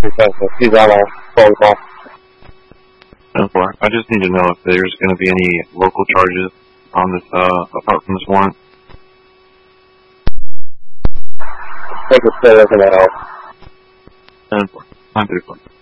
because he's on a phone call. 10-4. I just need to know if there's going to be any local charges on this, apart from this warrant. Take a stay looking at all. 10-4. 934.